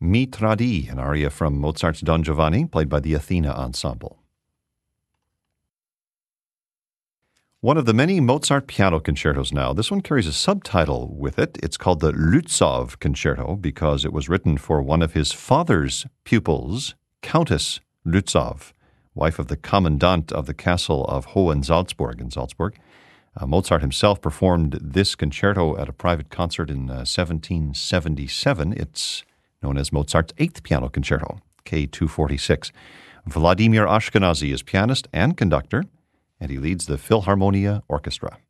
Mi Tradi, an aria from Mozart's Don Giovanni, played by the Athena Ensemble. One of the many Mozart piano concertos now. This one carries a subtitle with it. It's called the Lützow Concerto because it was written for one of his father's pupils, Countess Lützow, wife of the commandant of the castle of Hohensalzburg in Salzburg. Mozart himself performed this concerto at a private concert in 1777. It's known as Mozart's 8th Piano Concerto, K246. Vladimir Ashkenazy is pianist and conductor, and he leads the Philharmonia Orchestra.